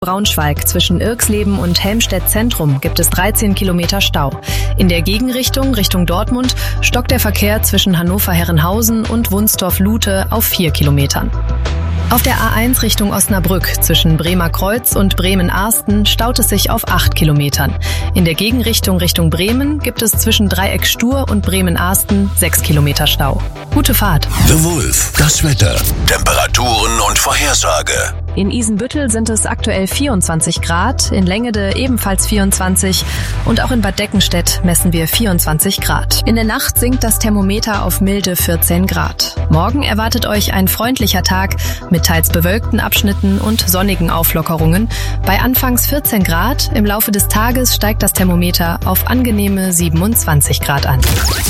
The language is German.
Braunschweig zwischen Irxleben und Helmstedt Zentrum gibt es 13 Kilometer Stau. In der Gegenrichtung Richtung Dortmund stockt der Verkehr zwischen Hannover-Herrenhausen und Wunstorf-Lute auf 4 Kilometern. Auf der A1 Richtung Osnabrück zwischen Bremer Kreuz und Bremen-Arsten staut es sich auf 8 Kilometern. In der Gegenrichtung Richtung Bremen gibt es zwischen Dreieck Stur und Bremen-Arsten 6 Kilometer Stau. Gute Fahrt. The Wolf, das Wetter, Temperaturen und Vorhersage. In Isenbüttel sind es aktuell 24 Grad, in Längede ebenfalls 24 und auch in Bad Deckenstedt messen wir 24 Grad. In der Nacht sinkt das Thermometer auf milde 14 Grad. Morgen erwartet euch ein freundlicher Tag mit teils bewölkten Abschnitten und sonnigen Auflockerungen. Bei anfangs 14 Grad, im Laufe des Tages steigt das Thermometer auf angenehme 27 Grad an.